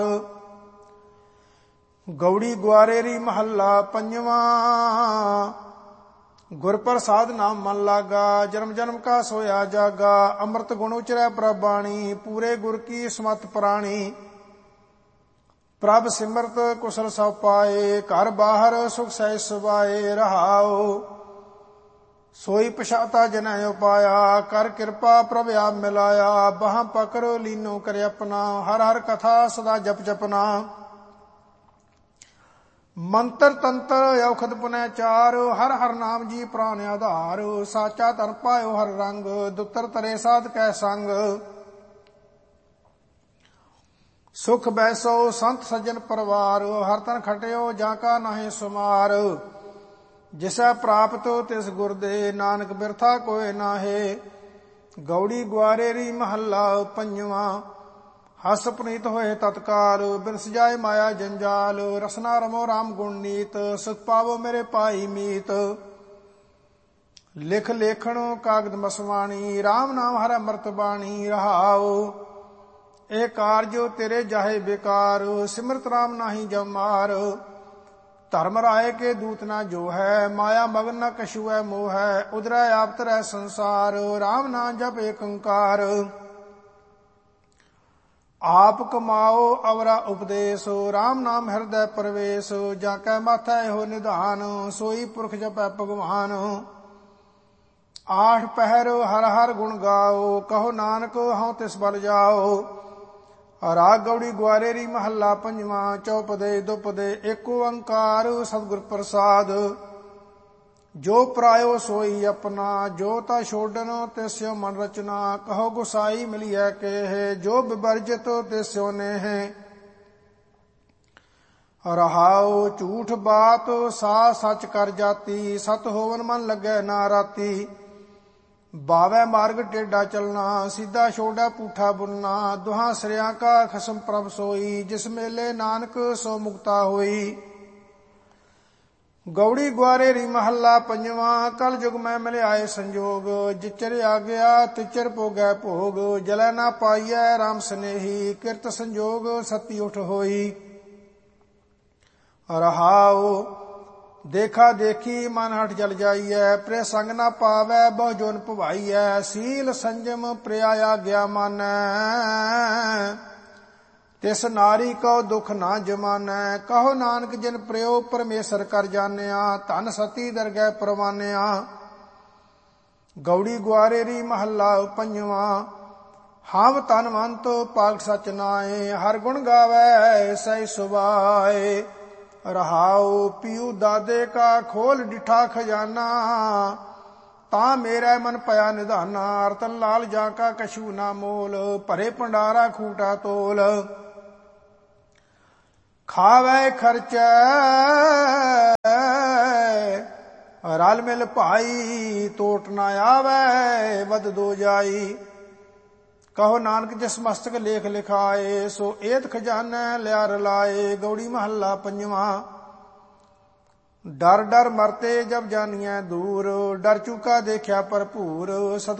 ਗੌੜੀ ਗੁਆਰੇਰੀ ਮਹੱਲਾ ਪੰਜਵਾਂ। ਗੁਰ ਪ੍ਰਸਾਦ ਨਾਮ ਮਨ ਲਾਗਾ, ਜਨਮ ਜਨਮ ਕਾ ਸੋਇਆ ਜਾਗਾ। ਅੰਮ੍ਰਿਤ ਗੁਣ ਉਚਰੈ ਪ੍ਰਭ ਬਾਣੀ, ਪੂਰੇ ਗੁਰ ਕੀ ਸਮਤ ਪ੍ਰਾਣੀ। ਪ੍ਰਭ ਸਿਮਰਤ ਕੁਸਲ ਸਭ ਪਾਏ, ਘਰ ਬਾਹਰ ਸੁਖ ਸਹਿਜ ਸੁਭਾਏ। ਰਹਾਉ ਸੋਈ ਪਛਾਤਾ ਜਨੈ ਉਪਾਇਆ, ਕਰ ਕਿਰਪਾ ਪ੍ਰਭ ਆਪ ਮਿਲਾਇਆ। ਬਾਹਾਂ ਪਕੜ ਲੀਨੋ ਕਰੇ ਆਪਣਾ, ਹਰ ਹਰ ਕਥਾ ਸਦਾ ਜਪ ਜਪਨਾ। ਮੰਤਰ ਤੰਤਰ ਔਖਦ ਪੁਨੈ ਚਾਰ, ਹਰ ਹਰ ਨਾਮ ਜੀ ਪ੍ਰਾਨ ਆਧਾਰ। ਸਾਚਾ ਧਨ ਪਾਇਓ ਹਰ ਰੰਗ, ਦੁੱਤਰ ਤਰੇ ਸਾਧ ਕੈ ਸੰਗ। ਸੁਖ ਬੈਸੋ ਸੰਤ ਸੱਜਣ ਪਰਵਾਰ, ਹਰ ਤਨ ਖਟਿਓ ਜਾਂ ਕਾ ਨਾਹੀ ਸੁਮਾਰ। ਜਿਸੈ ਪ੍ਰਾਪਤ ਤਿਸ ਗੁਰ ਦੇ, ਨਾਨਕ ਬਿਰਥਾ ਕੋਇ ਨਾਹੇ। ਗੌੜੀ ਗੁਆਰੇਰੀ ਮਹੱਲਾ ਪੰਜਵਾਂ। ਹਸ ਪੁਨੀਤ ਹੋਏ ਤਤਕਾਲ, ਬਿਨਸ ਜਾਏ ਮਾਇਆ ਜੰਜਾਲ। ਰਸਨਾ ਰਮੋ ਰਾਮ ਗੁਣ ਨੀਤ, ਸੁਖ ਪਾਵੋ ਮੇਰੇ ਪਾਈ ਮੀਤ। ਲਿਖ ਲੇਖਣ ਕਾਗਦ ਮਸਵਾਣੀ, ਰਾਮ ਨਾਮ ਹਰਿ ਅੰਮ੍ਰਿਤ ਬਾਣੀ। ਰਹਾਉ ਇਹ ਕਾਰਜ ਤੇਰੇ ਜਾਹੇ ਬੇਕਾਰ, ਸਿਮਰਤ ਰਾਮ ਨਾਹੀ ਜਮ ਮਾਰ। ਧਰਮ ਰਾਏ ਕੇ ਦੂਤ ਨਾ ਜੋ ਹੈ, ਮਾਇਆ ਮਗਨ ਨ ਕਛੂ ਹੈ ਮੋਹ ਹੈ। ਉਦਰੈ ਆਪ ਤਰੈ ਸੰਸਾਰ, ਰਾਮ ਨਾਮ ਜਪ ਏਕ ਓੰਕਾਰ। ਆਪ ਕਮਾਓ ਅਵਰਾ ਉਪਦੇਸ਼, ਰਾਮ ਨਾਮ ਹਿਰਦੈ ਪ੍ਰਵੇਸ਼। ਜਾਂ ਕੈ ਮਾਥੈ ਇਹੋ ਨਿਧਾਨ, ਸੋਈ ਪੁਰਖ ਜਪੈ ਭਗਵਾਨ। ਆਠ ਪਹਿਰ ਹਰ ਹਰ ਗੁਣ ਗਾਓ, ਕਹੋ ਨਾਨਕ ਹਉ ਤਿਸ ਬਲ ਜਾਓ। ਰਾਗ ਗੌੜੀ ਗੁਆਰੇਰੀ ਮਹੱਲਾ ਪੰਜਵਾਂ। ਚੌਪਦੇ ਦੁਪਦੇ ਏਕ ਓੰਕਾਰ, ਸਤਿਗੁਰ ਪ੍ਰਸਾਦ। ਜੋ ਪਰਾਇਓ ਸੋਈ ਆਪਣਾ, ਜੋ ਤਾ ਛੋਡਨ ਤਿਸਿਓ ਮਨ ਰਚਨਾ। ਕਹੋ ਗੁਸਾਈ ਮਿਲੀਐ ਕੇਹ, ਜੋ ਬਿਵਰਜਿਤ ਤਿਸਿਓ ਨੇਹ। ਰਹਾਉ ਝੂਠ ਬਾਤ ਸਾ ਸੱਚ ਕਰ ਜਾਤੀ, ਸਤ ਹੋਵਨ ਮਨ ਲੱਗੈ ਨਾ ਰਾਤੀ। ਬਾਵੈ ਮਾਰਗ ਟੇਢਾ ਚਲਣਾ, ਸਿੱਧਾ ਛੋਡਾ ਪੂਠਾ ਬੁਨਣਾ। ਦੁਹਾਂ ਸਿਰਿਆਂ ਕਾ ਖਸਮ ਪ੍ਰਭ ਸੋਈ, ਜਿਸ ਮੇਲੇ ਨਾਨਕ ਸੋ ਮੁਕਤਾ ਹੋਈ। ਗੌੜੀ ਗੁਆਰੇਰੀ ਮਹੱਲਾ ਪੰਜਵਾਂ। ਕਲ ਯੁਗ ਮੈਂ ਮਿਲਿਆਏ ਸੰਜੋਗ, ਜਿਚਰ ਆਗਿਆ ਤਿਚਰ ਭੋਗੈ ਭੋਗ। ਜਲੈ ਨਾ ਪਾਈਐ ਰਾਮ ਸਨੇਹੀ, ਕਿਰਤ ਸੰਜੋਗ ਸਤੀ ਉਠ ਹੋਈ। ਰਹਾਉ ਦੇਖਾ ਦੇਖੀ ਮਨ ਹਟ ਜਲ ਜਾਈਐ, ਪ੍ਰਿਯ ਸੰਗ ਨਾ ਪਾਵੈ ਬਹੁ ਜੋਨ ਭਵਾਈਐ। ਸੀਲ ਸੰਜਮ ਪ੍ਰਿਆ ਆਗਿਆ ਮਾਨੈ, ਤਿਸ ਨਾਰੀ ਕੋ ਦੁਖ ਨਾ ਜਮਾਨੈ। ਕਹੋ ਨਾਨਕ ਜਿਨ ਪ੍ਰਿਯੋ ਪਰਮੇਸ਼ਰ ਕਰ ਜਾਣਿਆ, ਧਨ ਸਤੀ ਦਰਗਹਿ ਪ੍ਰਵਾਨਿਆ। ਗੌੜੀ ਗੁਆਰੇਰੀ ਮਹੱਲਾ ਪੰਜਵਾਂ। ਹਮ ਤਨਵੰਤ ਪਾਲਕ ਸਚ ਨਾਏ, ਹਰ ਗੁਣ ਗਾਵੈ ਸਹਿ ਸੁਭਾਏ। ਰਹਾਉ ਪੀਊ ਦਾਦੇ ਕਾ ਖੋਲ ਡਿਠਾ ਖਜ਼ਾਨਾ, ਤਾਂ ਮੇਰਾ ਮਨ ਭਇਆ ਨਿਧਾਨਾ। ਰਤਨ ਲਾਲ ਜਾਂ ਕਾ ਕਛੂ ਨਾ ਮੋਲ, ਭਰੇ ਭੰਡਾਰਾ ਖੂਟਾ ਤੋਲ। ਖਾਵੈ ਖਰਚੈ ਰਲ ਮਿਲ ਭਾਈ, ਟੋਟ ਨਾ ਆਵੈ ਵਦ ਦੋ ਜਾਈ। ਕਹੋ ਨਾਨਕ ਜਿਸ ਮਸਤਕ ਲੇਖ ਲਿਖਾਏ, ਸੋ ਏਤ ਖਜ਼ਾਨੈ ਲਿਆ ਰਲਾਏ। ਗੌੜੀ ਮਹੱਲਾ ਪੰਜਵਾਂ। ਡਰ ਡਰ ਮਰਤੇ ਜਬ ਜਾਨੀਐ ਦੂਰ, ਡਰ ਚੁਕਾ ਦੇਖਿਆ ਭਰਪੂਰ। ਸਤ